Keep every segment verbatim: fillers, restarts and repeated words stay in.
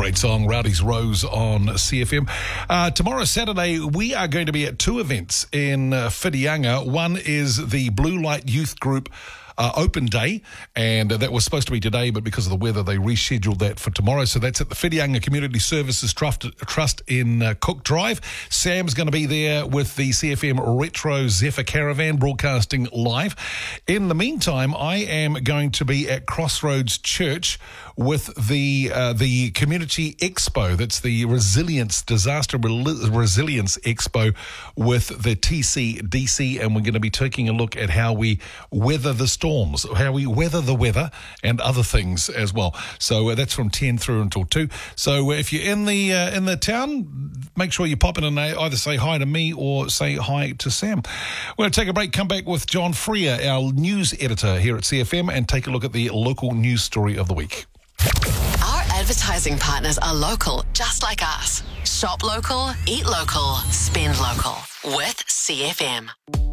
Great song, Rowdy's Rose on C F M. Uh, tomorrow, Saturday, we are going to be at two events in uh, Whitianga. One is the Blue Light Youth Group Uh, open day, and uh, that was supposed to be today, but because of the weather they rescheduled that for tomorrow. So that's at the Whitianga Community Services Trust, Trust in uh, Cook Drive. Sam's going to be there with the C F M Retro Zephyr Caravan broadcasting live. In the meantime, I am going to be at Crossroads Church with the uh, the Community Expo. That's the Resilience Disaster Rel- Resilience Expo with the T C D C, and we're going to be taking a look at how we weather the storms, how we weather the weather, and other things as well. So uh, that's from ten through until two. So uh, if you're in the uh, in the town, make sure you pop in and either say hi to me or say hi to Sam. We're going to take a break, come back with John Freer, our news editor here at C F M, and take a look at the local news story of the week. Our advertising partners are local, just like us. Shop local, eat local, spend local with C F M.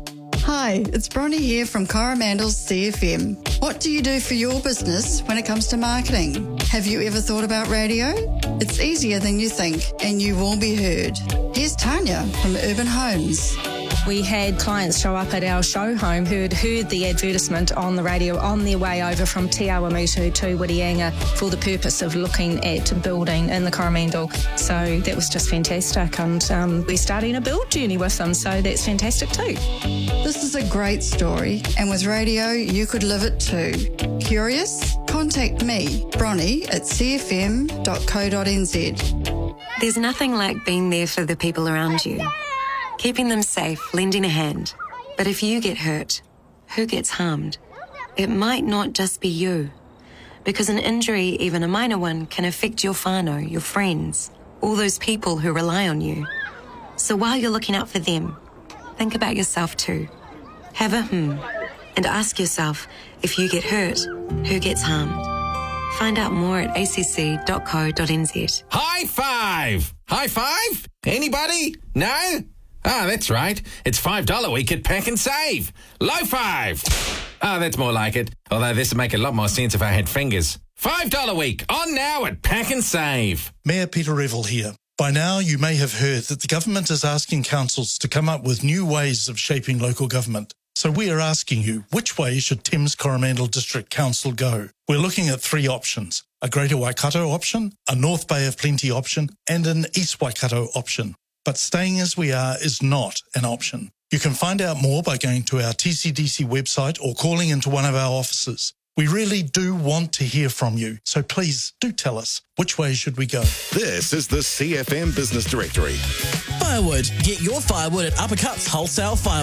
Hi, it's Bronnie here from Coromandel's C F M. What do you do for your business when it comes to marketing? Have you ever thought about radio? It's easier than you think, and you will be heard. Here's Tanya from Urban Homes. We had clients show up at our show home who had heard the advertisement on the radio on their way over from Te Awamutu to Whitianga for the purpose of looking at building in the Coromandel. So that was just fantastic, and um, we're starting a build journey with them, so that's fantastic too. This is a great story, and with radio, you could live it too. Curious? Contact me, Bronnie, at c f m dot co dot n z. There's nothing like being there for the people around you. Keeping them safe, lending a hand. But if you get hurt, who gets harmed? It might not just be you. Because an injury, even a minor one, can affect your whānau, your friends, all those people who rely on you. So while you're looking out for them, think about yourself too. Have a hmm, and ask yourself, if you get hurt, who gets harmed? Find out more at a c c dot co dot n z. High five! High five? Anybody? No? Ah, that's right. It's five dollars a week at Pack and Save. Low five. Ah, that's more like it. Although this would make a lot more sense if I had fingers. five dollars a week. On now at Pack and Save. Mayor Peter Revel here. By now, you may have heard that the government is asking councils to come up with new ways of shaping local government. So we are asking you, which way should Thames Coromandel District Council go? We're looking at three options: a Greater Waikato option, a North Bay of Plenty option, and an East Waikato option. But staying as we are is not an option. You can find out more by going to our T C D C website or calling into one of our offices. We really do want to hear from you, so please do tell us, which way should we go? This is the C F M Business Directory. Firewood. Get your firewood at Uppercuts Wholesale Firewood.